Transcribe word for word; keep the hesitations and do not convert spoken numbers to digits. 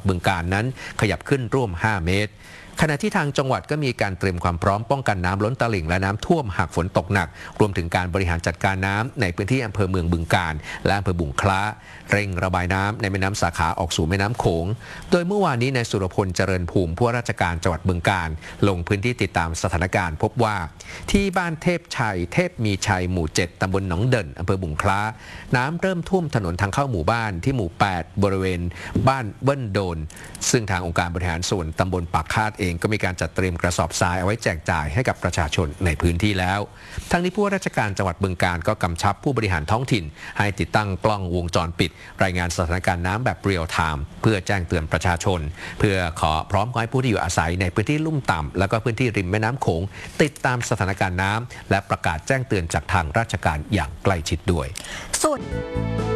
บึงกาฬนั้นขยับขึ้นร่วมห้าเมตรขณะที่ทางจังหวัดก็มีการเตรียมความพร้อมป้องกันน้ำล้นตลิ่งและน้ำท่วมหากฝนตกหนักรวมถึงการบริหารจัดการน้ำในพื้นที่อำเภอเมืองบึงกาฬและอำเภอบุงคล้าเร่งระบายน้ำในแม่น้ำสาขาออกสู่แม่น้ำโขงโดยเมื่อวานนี้นายสุรพลเจริญภูมิผู้ว่าราชการจังหวัดบึงกาฬลงพื้นที่ติดตามสถานการณ์พบว่าที่บ้านเทพชัยเทพมีชัยหมู่เจ็ดตำบลหนองเด่นอำเภอบุงคล้าน้ำเริ่มท่วมถนนทางเข้าหมู่บ้านที่หมู่แปดบริเวณบ้านเบิ้ลโดนซึ่งทางองค์การบริหารส่วนตำบลปากคาดเองก็มีการจัดเตรียมกระสอบทรายเอาไว้แจกจ่ายให้กับประชาชนในพื้นที่แล้วทั้งนี้ผู้ว่าราชการจังหวัดบึงกาฬก็กำชับผู้บริหารท้องถิ่นให้ติดตั้งกล้องวงจรปิดรายงานสถานการณ์น้ำแบบเรียลไทม์เพื่อแจ้งเตือนประชาชนเพื่อขอพร้อมขอให้ผู้ที่อยู่อาศัยในพื้นที่ลุ่มต่ำและก็พื้นที่ริมแม่น้ำโขงติดตามสถานการณ์น้ำและประกาศแจ้งเตือนจากทางราชการอย่างใกล้ชิดด้วยส่วน